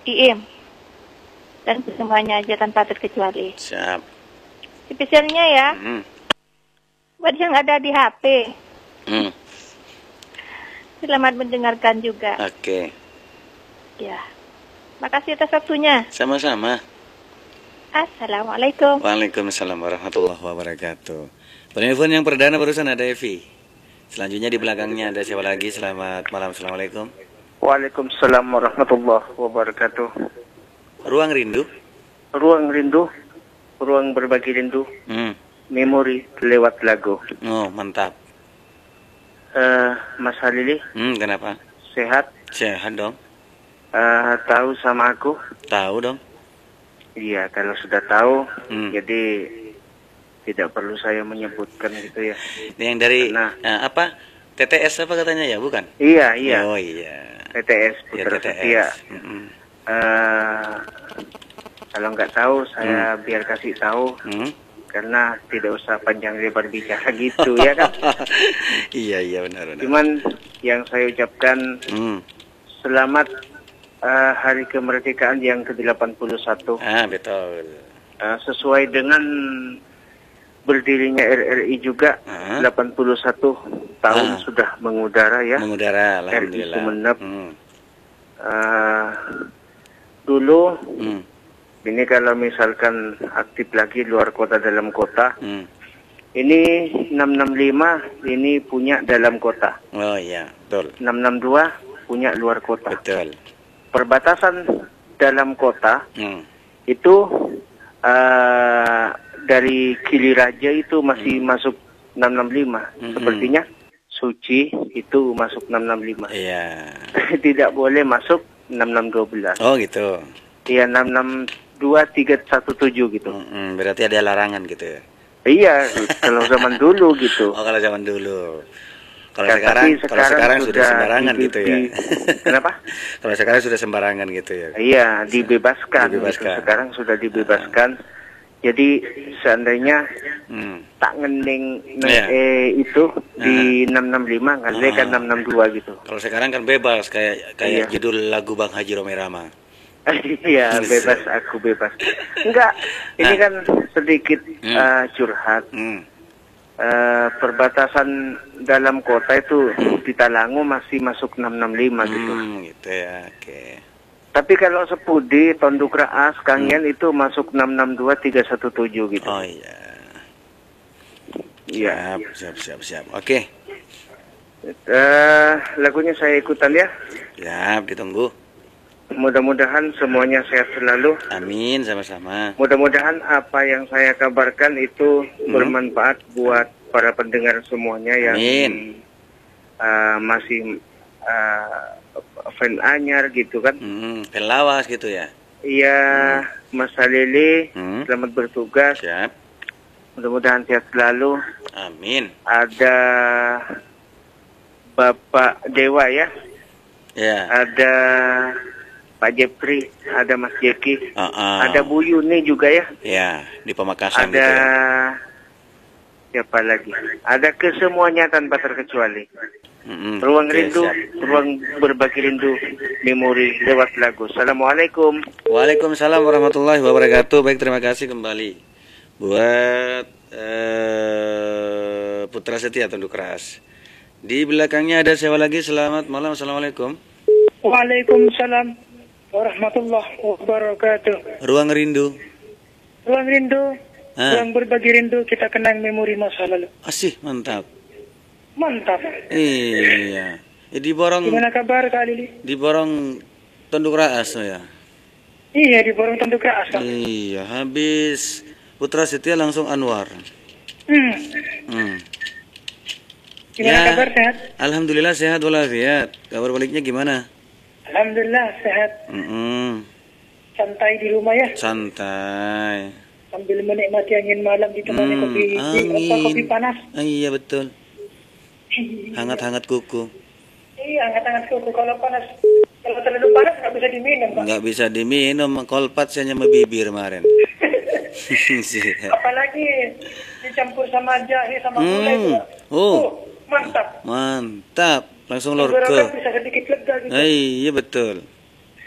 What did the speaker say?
Iim. Dan semuanya aja tanpa terkecuali. Siap. Spesialnya ya, buat yang ada di HP. Selamat mendengarkan juga. Oke. Ya. Makasih atas waktunya. Sama-sama. Assalamualaikum. Waalaikumsalam warahmatullahi wabarakatuh. Penelpon yang perdana barusan ada Evi. Selanjutnya di belakangnya ada siapa lagi? Selamat malam. Assalamualaikum. Waalaikumsalam warahmatullahi wabarakatuh. Ruang rindu. Ruang rindu, ruang berbagi rindu, memori lewat lagu. Oh, mantap. Mas Halili, Kenapa? sehat? Sehat dong. Tahu sama aku? Tahu dong. Iya, kalau sudah tahu, jadi tidak perlu saya menyebutkan gitu ya. Ini yang dari Nah, apa? TTS apa katanya ya, bukan? Iya, iya. Oh iya. TTS Ya, Putra TTS. Setia. Kalau nggak tahu, saya biar kasih tahu. Karena tidak usah panjang lebar bicara gitu ya kan. Iya benar. Cuman yang saya ucapkan selamat hari kemerdekaan yang ke-81. Betul. Sesuai dengan berdirinya RRI juga 81 tahun sudah mengudara ya. Mengudara, RRI alhamdulillah. Sumeneb. Dulu ini kalau misalkan aktif lagi luar kota dalam kota, ini 665 ini punya dalam kota. Oh iya, betul. 662 punya luar kota. Betul. Perbatasan dalam kota itu dari Kiliraja itu masih masuk 665. Sepertinya Suci itu masuk 665. Iya. Tidak boleh masuk 6612. Oh gitu. Iya 662317 gitu. Berarti ada larangan gitu ya? Iya, kalau zaman dulu gitu. Oh kalau zaman dulu. Kalau Tapi sekarang sudah sembarangan gitu ya. Kenapa? Kalau sekarang sudah sembarangan gitu ya. Iya, dibebaskan. Dibebaskan. Gitu. Sekarang sudah dibebaskan. Jadi seandainya tak ngending itu di 665 nggak kan 662 gitu. Kalau sekarang kan bebas kayak judul lagu Bang Haji Roma Irama. Iya, bebas aku bebas. Enggak, ini kan sedikit curhat. Perbatasan dalam kota itu di Talango masih masuk 665 gitu. Gitu ya, oke. Tapi kalau Sepudi, Tonduk Raas, Kangen itu masuk 662317 gitu. Oh iya. Iya. Siap. Oke. Lagunya saya ikutan ya. Siap, ditunggu. Mudah-mudahan semuanya sehat selalu. Amin, sama-sama. Mudah-mudahan apa yang saya kabarkan itu bermanfaat buat para pendengar semuanya yang masih fan anyar gitu kan. Fan lawas gitu ya. Iya, Mas Halili, selamat bertugas. Siap. Mudah-mudahan sehat selalu. Amin. Ada Bapak Dewa ya. Ya. Ada Pak Jepri, ada Mas Jeki, ada Bu Yuni juga ya. Ya, di Pamekasan ada gitu ya. Siapa lagi? Ada kesemuanya tanpa terkecuali. Ruang rindu, ruang berbagi rindu, memori lewat lagu. Assalamualaikum. Waalaikumsalam warahmatullahi wabarakatuh. Baik, terima kasih kembali buat Putra Setia Tunduk Keras. Di belakangnya ada siapa lagi? Selamat malam. Assalamualaikum. Waalaikumsalam warahmatullahi wabarakatuh. Ruang rindu. Ruang rindu, ruang berbagi rindu, kita kenang memori masa lalu. Asih, mantap. Mantap. Iya. Di Borong. Gimana kabar Kak Lili? Di Borong Tunduk Raas ya. Iya, di Borong Tunduk Raas. Iya, habis Putra Setia langsung Anwar. Gimana kabar, sehat? Alhamdulillah sehat walafiat. Kabar baliknya gimana? Alhamdulillah sehat. Santai di rumah ya. Santai. Sambil menikmati angin malam ditemani kopi panas. Iya betul. Hangat-hangat kuku. Iya, hangat-hangat kuku. Kalau panas, kalau terlalu panas nggak bisa diminum, Pak. Nggak bisa diminum, kolpat saya sama bibir kemarin. Apalagi dicampur sama jahe sama gula itu. Mantap. Mantap. Langsung lorke. Bisa sedikit lega gitu. Iya betul.